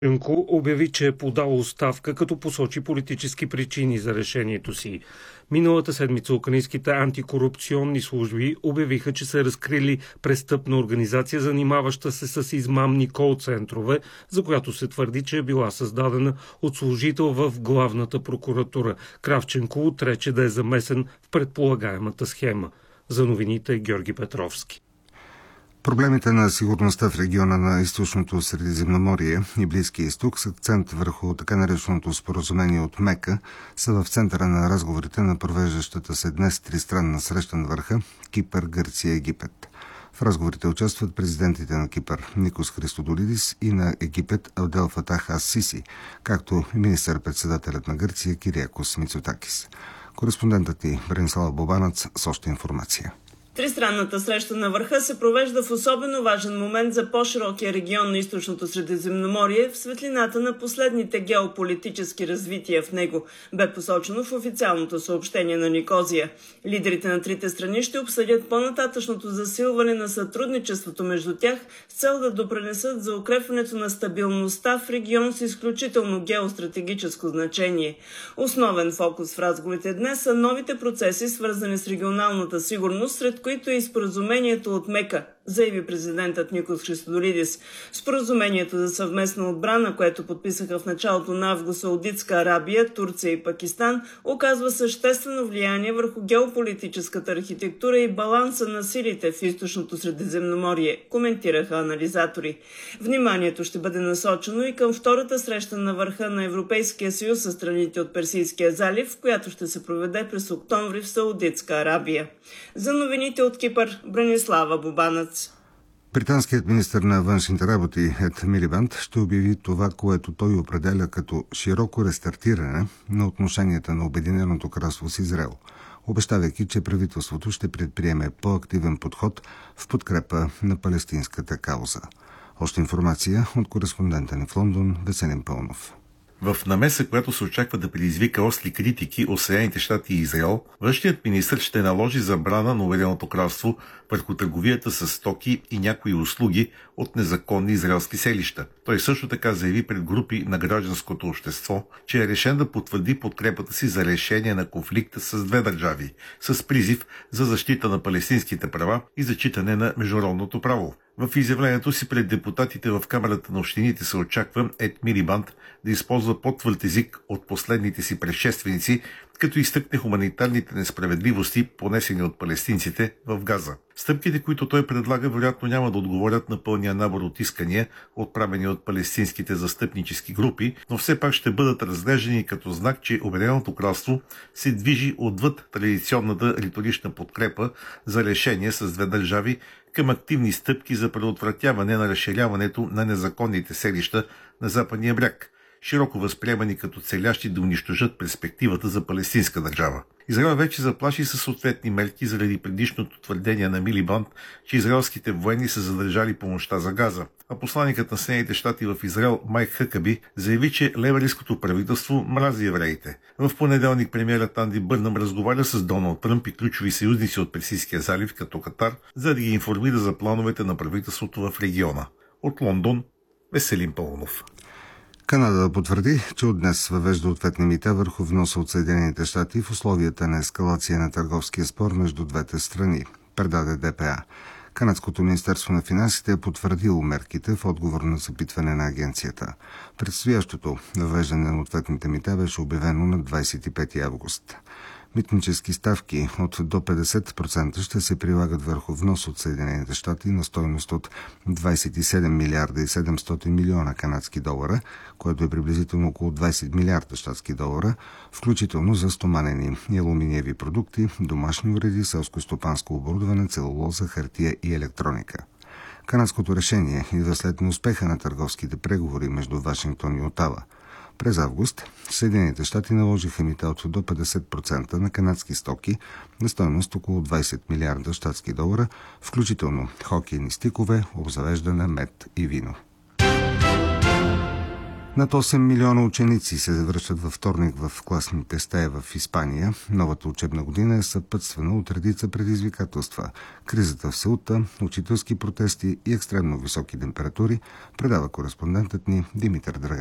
Кравченко обяви, че е подал оставка, като посочи политически причини за решението си. Миналата седмица украинските антикорупционни служби обявиха, че са разкрили престъпна организация, занимаваща се с измамни кол-центрове, за която се твърди, че е била създадена от служител в главната прокуратура. Кравченко отрече да е замесен в предполагаемата схема. За новините Георги Петровски. Проблемите на сигурността в региона на източното Средиземноморие и Близкия изток с акцент върху така нареченото споразумение от Мека са в центъра на разговорите на провеждащата се днес тристранна среща на върха Кипър, Гърция и Египет. В разговорите участват президентите на Кипър Никос Христодолидис и на Египет Абдел Фатах ас-Сиси, както и министър-председателят на Гърция Кириакос Мицотакис. Кореспондентът ни Бранислава Бобанац с още информация. Тристранната среща на върха се провежда в особено важен момент за по-широкия регион на източното Средиземноморие в светлината на последните геополитически развития в него, бе посочено в официалното съобщение на Никозия. Лидерите на трите страни ще обсъдят по-нататъчното засилване на сътрудничеството между тях с цел да допринесат за укрепването на стабилността в регион с изключително геостратегическо значение. Основен фокус в разговорите днес са новите процеси, свързани с регионалната сигурност, сред които е и споразумението от Мека, заяви президентът Никос Христодолидис. Споразумението за съвместна отбрана, което подписаха в началото на август Саудитска Арабия, Турция и Пакистан, оказва съществено влияние върху геополитическата архитектура и баланса на силите в източното Средиземноморие, коментираха анализатори. Вниманието ще бъде насочено и към втората среща на върха на Европейския съюз със страните от Персийския залив, която ще се проведе през октомври в Саудитска Арабия. За новините от Кипър, Бранислава Бобанац. Британският министър на външните работи Ед Милибанд ще обяви това, което той определя като широко рестартиране на отношенията на Обединеното кралство с Израел, обещавайки, че правителството ще предприеме по-активен подход в подкрепа на палестинската кауза. Още информация от кореспондента ни в Лондон Веселин Пълнов. В намеса, която се очаква да предизвика остри критики от Съединените щати и Израел, външният министър ще наложи забрана на Обединеното кралство върху търговията с стоки и някои услуги от незаконни израелски селища. Той също така заяви пред групи на гражданското общество, че е решен да потвърди подкрепата си за решение на конфликта с две държави, с призив за защита на палестинските права и зачитане на международното право. В изявлението си пред депутатите в Камарата на общините се очаква Ед Милибанд да използва по-твърд език от последните си предшественици, като изтъкне хуманитарните несправедливости, понесени от палестинците в Газа. Стъпките, които той предлага, вероятно няма да отговорят на пълния набор от искания, отправени от палестинските застъпнически групи, но все пак ще бъдат разглеждани като знак, че Обединеното кралство се движи отвъд традиционната риторична подкрепа за решение с две държави към активни стъпки за предотвратяване на разширяването на незаконните селища на Западния бряг, широко възприемани като целящи да унищожат перспективата за палестинска държава. Израел вече заплаши със съответни мерки заради предишното твърдение на Милибанд, че израелските военни са задържали помощта за Газа. А посланикът на Съединените щати в Израел Майк Хъкаби заяви, че лейбористското правителство мрази евреите. В понеделник премиерът Анди Бърнъм разговаря с Доналд Тръмп и ключови съюзници от Персийския залив като Катар, за да ги информира за плановете на правителството в региона. От Лондон Веселин Пълнов. Канада потвърди, че от днес въвежда ответни мита върху вноса от Съединените щати в условията на ескалация на търговския спор между двете страни, предаде ДПА. Канадското министерство на финансите е потвърдило мерките в отговор на запитване на агенцията. Предстоящото въвеждане на ответните мита беше обявено на 25 август. Митнически ставки от до 50% ще се прилагат върху внос от Съединените щати на стойност от 27 милиарда и 700 милиона канадски долара, което е приблизително около 20 милиарда щатски долара, включително за стоманени и алуминиеви продукти, домашни уреди, селско-стопанско оборудване, целулоза, хартия и електроника. Канадското решение идва след неуспеха на търговските преговори между Вашингтон и Отава. През август Съединените щати наложиха мита от до 50% на канадски стоки на стойност около 20 милиарда щатски долара, включително хокейни стикове, обзавеждане, мед и вино. Над 8 милиона ученици се завръщат във вторник в класните стаи в Испания. Новата учебна година е съпътствана от редица предизвикателства. Кризата в Сеута, учителски протести и екстремно високи температури, предава кореспондентът ни Димитър Драган.